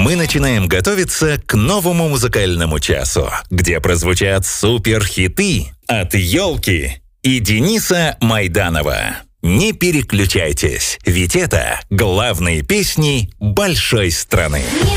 мы начинаем готовиться к новому музыкальному часу, где прозвучат суперхиты от «Елки» и Дениса Майданова. Не переключайтесь, ведь это главные песни большой страны.